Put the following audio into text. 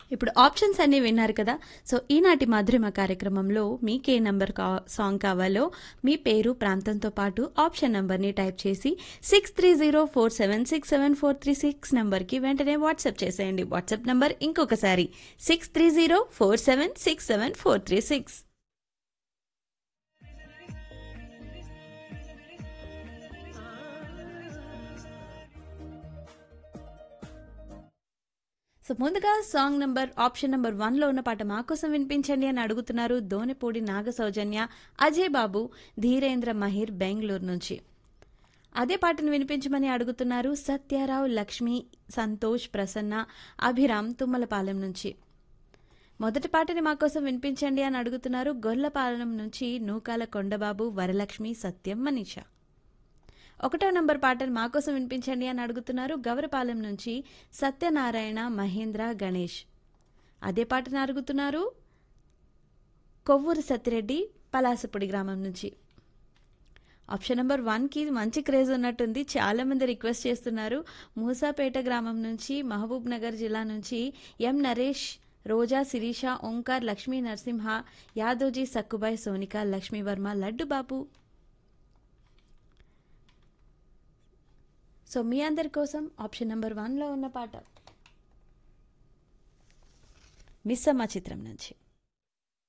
ఇప్పుడు ఆప్షన్స్ అన్ని విన్నారు కదా. సో ఈనాటి మధురిమ కార్యక్రమంలో మీకే నంబర్ సాంగ్ కావాలో మీ పేరు ప్రాంతంతో పాటు ఆప్షన్ నంబర్ని టైప్ చేసి 6304767436 నంబర్కి వెంటనే వాట్సాప్ చేసేయండి. వాట్సాప్ నంబర్ ఇంకొకసారి 6304767436. సో ముందుగా సాంగ్ నంబర్ ఆప్షన్ నంబర్ 1లో ఉన్న పాట మా కోసం వినిపించండి అని అడుగుతున్నారు దోనిపూడి నాగ సౌజన్య, అజయ్ బాబు, ధీరేంద్ర మహిర్ బెంగళూరు నుంచి. అదే పాటను వినిపించమని అడుగుతున్నారు సత్యారావు, లక్ష్మి, సంతోష్, ప్రసన్న, అభిరామ్ తుమ్మలపాలెం నుంచి. మొదటి పాటని మా కోసం వినిపించండి అని అడుగుతున్నారు గొల్లపాలెం నుంచి నూకాల కొండబాబు, వరలక్ష్మి, సత్యం, మనీష. 1వ నంబర్ పాటను మా కోసం వినిపించండి అని అడుగుతున్నారు గవరపాలెం నుంచి సత్యనారాయణ, మహేంద్ర, గణేష్. అదే పాటను అడుగుతున్నారు కొవ్వూరు సత్తిరెడ్డి, పలాసపూడి గ్రామం నుంచి. ఆప్షన్ నంబర్ 1కి మంచి క్రేజ్ ఉన్నట్టుంది, చాలామంది రిక్వెస్ట్ చేస్తున్నారు. మూసాపేట గ్రామం నుంచి, మహబూబ్ నగర్ జిల్లా నుంచి ఎం నరేష్, రోజా, శిరీష, ఓంకార్, లక్ష్మీ నరసింహ, యాదోజీ, సక్కుబాయ్, సోనిక, లక్ష్మీవర్మ, లడ్డుబాబు. సో మీ అందరి కోసం ఆప్షన్ నంబర్ 1లో ఉన్న పాట మిస్సమ్మ చిత్రం నుంచి.